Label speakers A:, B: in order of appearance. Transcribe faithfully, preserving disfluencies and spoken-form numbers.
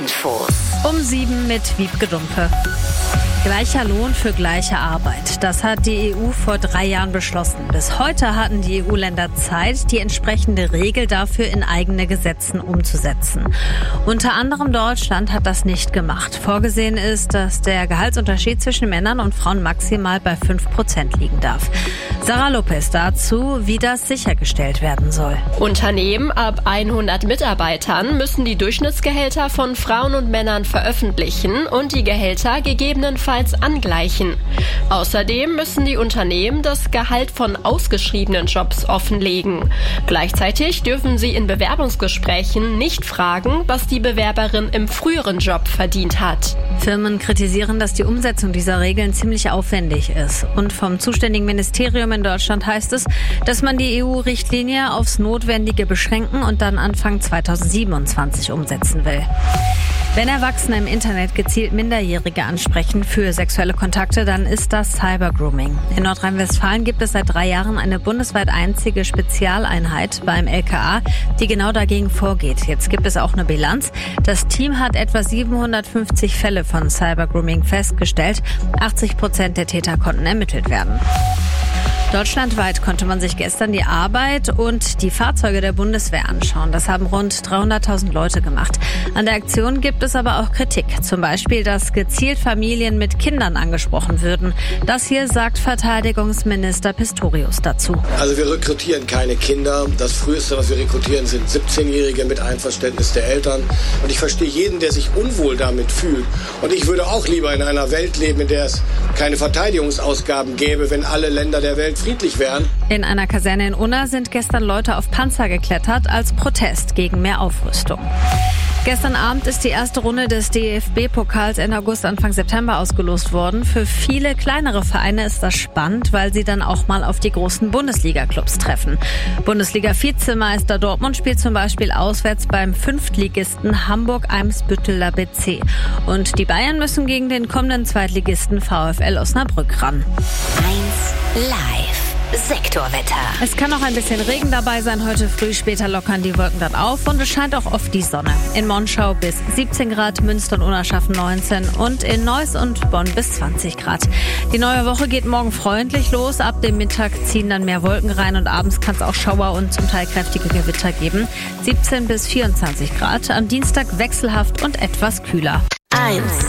A: Infos.
B: Um sieben mit Wiebke Dumpe. Gleicher Lohn für gleiche Arbeit. Das hat die E U vor drei Jahren beschlossen. Bis heute hatten die E U-Länder Zeit, die entsprechende Regel dafür in eigene Gesetzen umzusetzen. Unter anderem Deutschland hat das nicht gemacht. Vorgesehen ist, dass der Gehaltsunterschied zwischen Männern und Frauen maximal bei fünf Prozent liegen darf. Sarah Lopez dazu, wie das sichergestellt werden soll.
C: Unternehmen ab hundert Mitarbeitern müssen die Durchschnittsgehälter von Frauen und Männern veröffentlichen und die Gehälter gegebenenfalls angleichen. Außerdem müssen die Unternehmen das Gehalt von ausgeschriebenen Jobs offenlegen. Gleichzeitig dürfen sie in Bewerbungsgesprächen nicht fragen, was die Bewerberin im früheren Job verdient hat.
B: Firmen kritisieren, dass die Umsetzung dieser Regeln ziemlich aufwendig ist. Und vom zuständigen Ministerium in Deutschland heißt es, dass man die E U-Richtlinie aufs Notwendige beschränken und dann Anfang zweitausendsiebenundzwanzig umsetzen will. Wenn Erwachsene im Internet gezielt Minderjährige ansprechen für sexuelle Kontakte, dann ist das Cybergrooming. In Nordrhein-Westfalen gibt es seit drei Jahren eine bundesweit einzige Spezialeinheit beim L K A, die genau dagegen vorgeht. Jetzt gibt es auch eine Bilanz. Das Team hat etwa siebenhundertfünfzig Fälle von Cybergrooming festgestellt. achtzig Prozent der Täter konnten ermittelt werden. Deutschlandweit konnte man sich gestern die Arbeit und die Fahrzeuge der Bundeswehr anschauen. Das haben rund dreihunderttausend Leute gemacht. An der Aktion gibt es aber auch Kritik. Zum Beispiel, dass gezielt Familien mit Kindern angesprochen würden. Das hier sagt Verteidigungsminister Pistorius dazu.
D: Also wir rekrutieren keine Kinder. Das Früheste, was wir rekrutieren, sind siebzehnjährige mit Einverständnis der Eltern. Und ich verstehe jeden, der sich unwohl damit fühlt. Und ich würde auch lieber in einer Welt leben, in der es keine Verteidigungsausgaben gäbe, wenn alle Länder der Welt friedlich wären.
B: In einer Kaserne in Unna sind gestern Leute auf Panzer geklettert als Protest gegen mehr Aufrüstung. Gestern Abend ist die erste Runde des D F B-Pokals Ende August, Anfang September ausgelost worden. Für viele kleinere Vereine ist das spannend, weil sie dann auch mal auf die großen Bundesliga-Clubs treffen. Bundesliga-Vizemeister Dortmund spielt zum Beispiel auswärts beim Fünftligisten Hamburg-Eimsbütteler B C. Und die Bayern müssen gegen den kommenden Zweitligisten VfL Osnabrück ran.
A: eins live. Sektorwetter.
B: Es kann noch ein bisschen Regen dabei sein heute früh, später lockern die Wolken dann auf und es scheint auch oft die Sonne. In Monschau bis siebzehn Grad, Münster und Unna schaffen neunzehn und in Neuss und Bonn bis zwanzig Grad. Die neue Woche geht morgen freundlich los, ab dem Mittag ziehen dann mehr Wolken rein und abends kann es auch Schauer und zum Teil kräftige Gewitter geben. siebzehn bis vierundzwanzig Grad, am Dienstag wechselhaft und etwas kühler.
A: eins